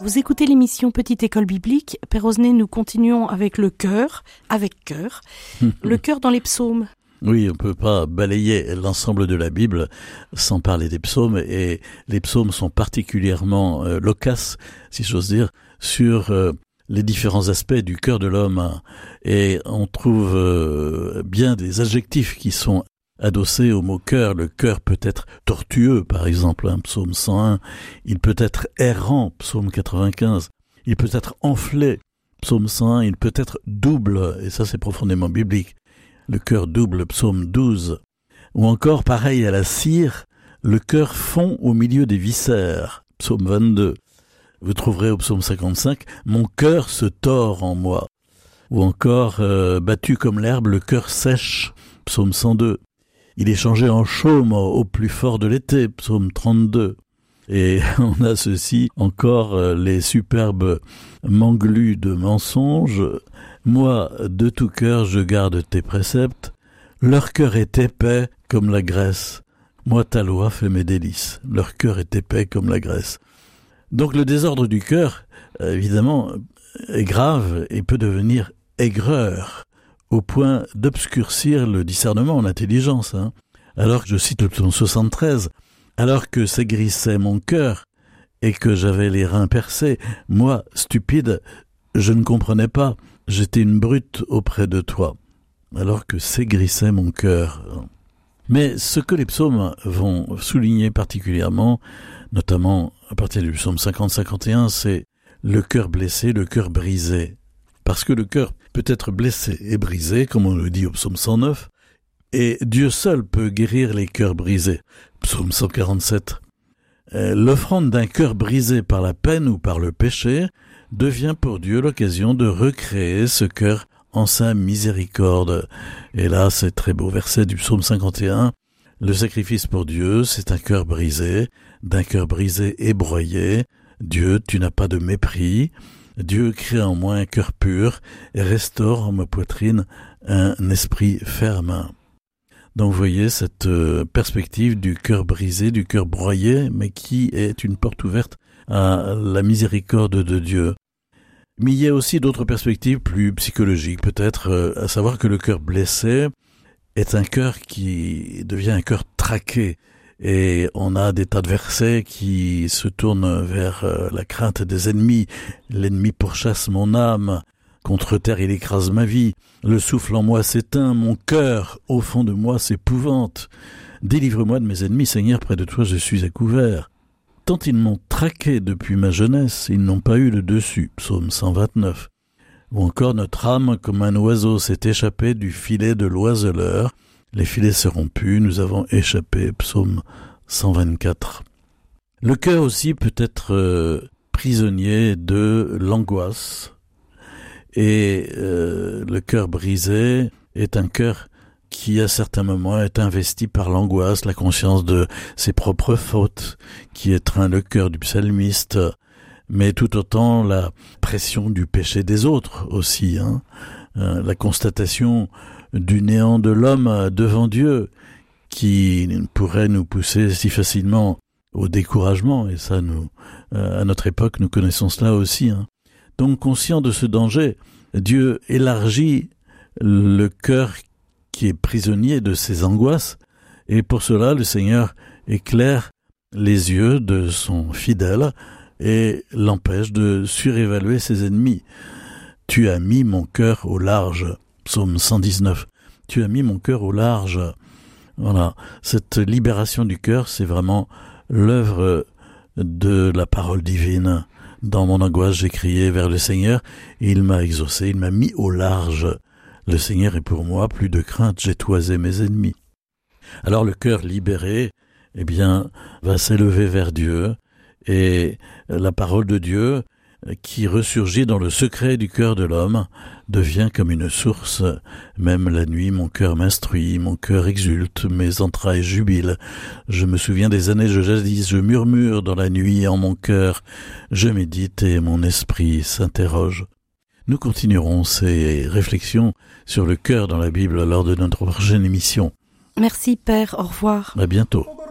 Vous écoutez l'émission Petite École Biblique. Père Osnet, nous continuons avec le cœur, le cœur dans les psaumes. Oui, on ne peut pas balayer l'ensemble de la Bible sans parler des psaumes, et les psaumes sont particulièrement loquaces, si j'ose dire, sur les différents aspects du cœur de l'homme, et on trouve bien des adjectifs qui sont adossé au mot cœur. Le cœur peut être tortueux, par exemple, psaume 101. Il peut être errant, psaume 95. Il peut être enflé, psaume 101. Il peut être double, et ça c'est profondément biblique. Le cœur double, psaume 12. Ou encore, pareil à la cire, le cœur fond au milieu des viscères, psaume 22. Vous trouverez au psaume 55, mon cœur se tord en moi. Ou encore, battu comme l'herbe, le cœur sèche, psaume 102. Il est changé en chaume au plus fort de l'été, psaume 32. Et on a ceci encore, les superbes manglus de mensonges. Moi, de tout cœur, je garde tes préceptes. Leur cœur est épais comme la graisse. Moi, ta loi fait mes délices. Leur cœur est épais comme la graisse. Donc le désordre du cœur, évidemment, est grave et peut devenir aigreur, au point d'obscurcir le discernement, l'intelligence. Alors que je cite le psaume 73, alors que s'aigrissait mon cœur et que j'avais les reins percés, moi, stupide, je ne comprenais pas, j'étais une brute auprès de toi, alors que s'aigrissait mon cœur. Mais ce que les psaumes vont souligner particulièrement, notamment à partir du psaume 50-51, c'est le cœur blessé, le cœur brisé. Parce que le cœur peut être blessé et brisé, comme on le dit au psaume 109, et Dieu seul peut guérir les cœurs brisés. Psaume 147. L'offrande d'un cœur brisé par la peine ou par le péché devient pour Dieu l'occasion de recréer ce cœur en sa miséricorde. Et là, c'est très beau verset du psaume 51. Le sacrifice pour Dieu, c'est un cœur brisé, d'un cœur brisé et broyé. Dieu, tu n'as pas de mépris. Dieu crée en moi un cœur pur et restaure en ma poitrine un esprit ferme. Donc vous voyez cette perspective du cœur brisé, du cœur broyé, mais qui est une porte ouverte à la miséricorde de Dieu. Mais il y a aussi d'autres perspectives plus psychologiques peut-être, à savoir que le cœur blessé est un cœur qui devient un cœur traqué. Et on a des tas de versets qui se tournent vers la crainte des ennemis. L'ennemi pourchasse mon âme, contre terre il écrase ma vie. Le souffle en moi s'éteint, mon cœur au fond de moi s'épouvante. Délivre-moi de mes ennemis, Seigneur, près de toi je suis à couvert. Tant ils m'ont traqué depuis ma jeunesse, ils n'ont pas eu le dessus. Psaume 129. Ou encore notre âme comme un oiseau s'est échappée du filet de l'oiseleur. Les filets se rompus, nous avons échappé, psaume 124. Le cœur aussi peut être prisonnier de l'angoisse. Et le cœur brisé est un cœur qui, à certains moments, est investi par l'angoisse, la conscience de ses propres fautes, qui étreint le cœur du psalmiste, mais tout autant la pression du péché des autres aussi, la constatation du néant de l'homme devant Dieu, qui pourrait nous pousser si facilement au découragement, et ça, nous, à notre époque, nous connaissons cela aussi. Donc, conscient de ce danger, Dieu élargit le cœur qui est prisonnier de ses angoisses, et pour cela, le Seigneur éclaire les yeux de son fidèle et l'empêche de surévaluer ses ennemis. Tu as mis mon cœur au large. Psaume 119. Tu as mis mon cœur au large. Voilà. Cette libération du cœur, c'est vraiment l'œuvre de la parole divine. Dans mon angoisse, j'ai crié vers le Seigneur et il m'a exaucé, il m'a mis au large. Le Seigneur est pour moi, plus de crainte, j'ai toisé mes ennemis. Alors le cœur libéré, va s'élever vers Dieu et la parole de Dieu qui ressurgit dans le secret du cœur de l'homme, devient comme une source. Même la nuit, mon cœur m'instruit, mon cœur exulte, mes entrailles jubilent. Je me souviens des années de jadis, je murmure dans la nuit en mon cœur, je médite et mon esprit s'interroge. Nous continuerons ces réflexions sur le cœur dans la Bible lors de notre prochaine émission. Merci Père, au revoir. À bientôt.